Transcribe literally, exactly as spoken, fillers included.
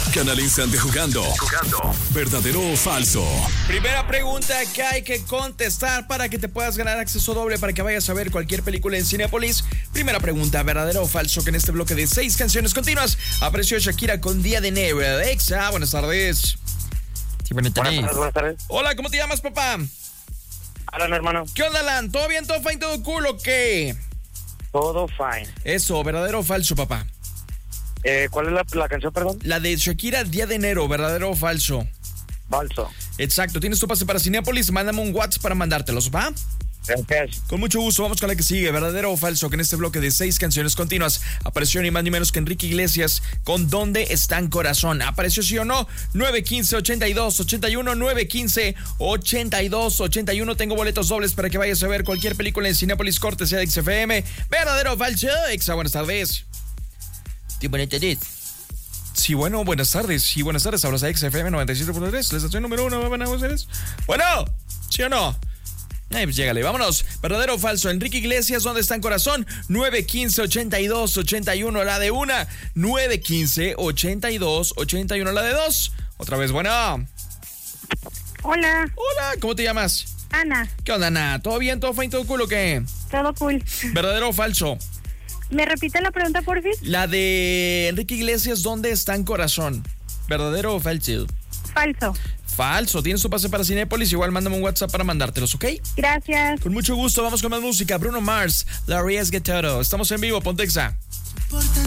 Canal Instante jugando. Jugando. ¿Verdadero o falso? Primera pregunta que hay que contestar para que te puedas ganar acceso doble para que vayas a ver cualquier película en Cinépolis. Primera pregunta, ¿verdadero o falso? Que en este bloque de seis canciones continuas apareció Shakira con Día de Enero. Exa, buenas tardes. Sí, buenas tardes. Buenas, buenas tardes. Hola, ¿cómo te llamas, papá? Alan, hermano. ¿Qué onda, Alan? ¿Todo bien, todo fine, todo cool o qué? Todo fine. Eso, ¿verdadero o falso, papá? Eh, ¿Cuál es la, la canción, perdón? La de Shakira, Día de Enero, ¿verdadero o falso? Falso. Exacto, tienes tu pase para Cinépolis, mándame un WhatsApp para mandártelos, ¿va? Gracias. Con mucho gusto, vamos con la que sigue, ¿verdadero o falso? Que en este bloque de seis canciones continuas apareció ni más ni menos que Enrique Iglesias con ¿Dónde está en corazón? ¿Apareció sí o no? nueve quince, ochenta y dos, ochenta y uno, nueve quince, ochenta y dos, ochenta y uno. Tengo boletos dobles para que vayas a ver cualquier película en Cinépolis, cortesía de X F M. ¿Verdadero o falso? Exa, buenas tardes. Sí, buenas tardes. Sí, bueno, buenas tardes. Sí, buenas tardes. Hablas a X F M noventa y siete punto tres, la estación número uno. Bueno, ¿sí o no? Ay, pues llégale, vámonos. ¿Verdadero o falso? Enrique Iglesias, ¿dónde está en corazón? nueve quince, ochenta y dos, ochenta y uno, la de una. nueve quince, ochenta y dos, ochenta y uno, la de dos. Otra vez, bueno. Hola. Hola, ¿cómo te llamas? Ana. ¿Qué onda, Ana? ¿Todo bien? ¿Todo fine? ¿Todo cool o qué? Todo cool. ¿Verdadero o falso? ¿Me repite la pregunta, por fin? La de Enrique Iglesias, ¿dónde está en corazón? ¿Verdadero o falso? Falso. Falso. Tienes tu pase para Cinépolis. Igual mándame un WhatsApp para mandártelos, ¿ok? Gracias. Con mucho gusto. Vamos con más música. Bruno Mars, La Arriesgue Todo. Estamos en vivo. Ponte Exa. Importa